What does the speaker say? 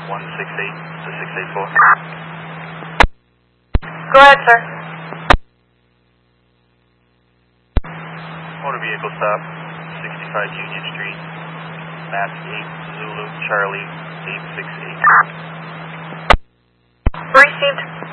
to 684. Go ahead, sir. Motor vehicle stop, 65 Union Street, Mass 8 Zulu Charlie 868. Received.